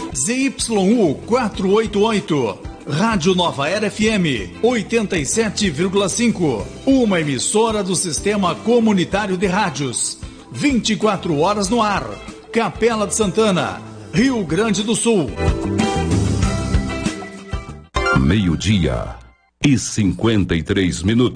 ZYU 488, Rádio Nova Era FM 87,5, uma emissora do Sistema Comunitário de Rádios, 24 horas no ar, Capela de Santana, Rio Grande do Sul. 12:53.